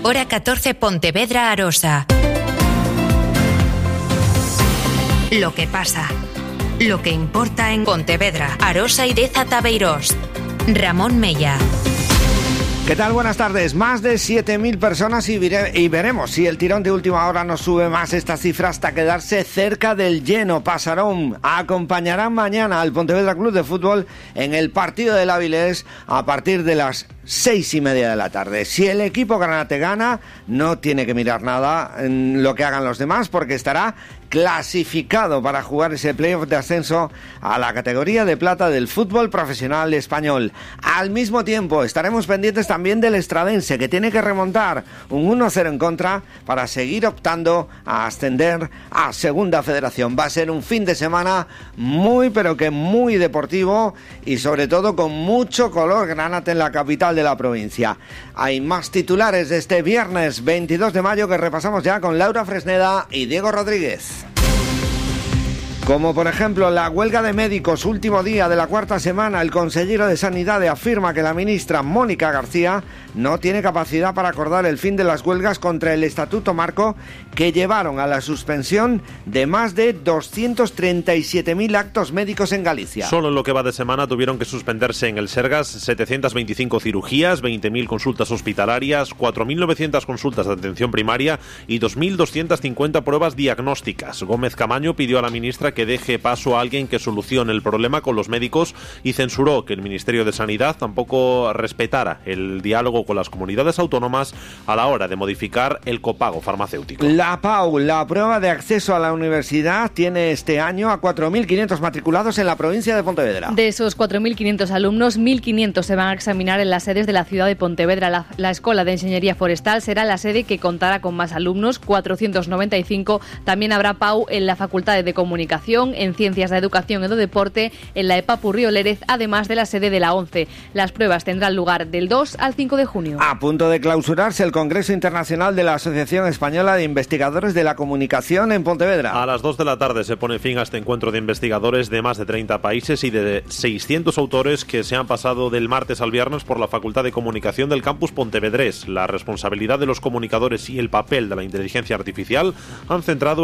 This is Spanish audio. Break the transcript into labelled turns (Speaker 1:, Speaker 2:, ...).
Speaker 1: Hora 14, Pontevedra, Arosa. Lo que pasa. Lo que importa en Pontevedra, Arosa y Deza Tabeirós. Ramón Mella.
Speaker 2: ¿Qué tal? Buenas tardes. Más de 7.000 personas y veremos si el tirón de última hora nos sube más esta cifra hasta quedarse cerca del lleno. Pasarón acompañarán mañana al Pontevedra Club de Fútbol en el partido del Avilés a partir de las 6:30 de la tarde. Si el equipo granate gana, no tiene que mirar nada en lo que hagan los demás porque estará clasificado para jugar ese playoff de ascenso a la categoría de plata del fútbol profesional español. Al mismo tiempo estaremos pendientes también del Estradense, que tiene que remontar un 1-0 en contra para seguir optando a ascender a Segunda Federación. Va a ser un fin de semana muy pero que muy deportivo y sobre todo con mucho color granate en la capital de la provincia. Hay más titulares de este viernes 22 de mayo que repasamos ya con Laura Fresneda y Diego Rodríguez. Como por ejemplo la huelga de médicos, último día de la cuarta semana. El consejero de Sanidad afirma que la ministra Mónica García no tiene capacidad para acordar el fin de las huelgas contra el Estatuto Marco que llevaron a la suspensión de más de 237.000 actos médicos en Galicia.
Speaker 3: Solo en lo que va de semana tuvieron que suspenderse en el Sergas 725 cirugías, 20.000 consultas hospitalarias, 4.900 consultas de atención primaria y 2.250 pruebas diagnósticas. Gómez Camaño pidió a la ministra que deje paso a alguien que solucione el problema con los médicos y censuró que el Ministerio de Sanidad tampoco respetara el diálogo con las comunidades autónomas a la hora de modificar el copago farmacéutico.
Speaker 2: La PAU, la prueba de acceso a la universidad, tiene este año a 4.500 matriculados en la provincia de Pontevedra.
Speaker 4: De esos 4.500 alumnos, 1.500 se van a examinar en las sedes de la ciudad de Pontevedra. La Escuela de Ingeniería Forestal será la sede que contará con más alumnos, 495. También habrá PAU en la Facultad de Comunicación, en Ciencias de Educación y de Deporte, en la EPA Purrío Lérez, además de la sede de la 11. Las pruebas tendrán lugar del 2 al 5 de junio.
Speaker 2: A punto de clausurarse el Congreso Internacional de la Asociación Española de Investigadores de la Comunicación en Pontevedra.
Speaker 3: A las 2 de la tarde se pone fin a este encuentro de investigadores de más de 30 países y de 600 autores que se han pasado del martes al viernes por la Facultad de Comunicación del campus pontevedrés. La responsabilidad de los comunicadores y el papel de la inteligencia artificial han centrado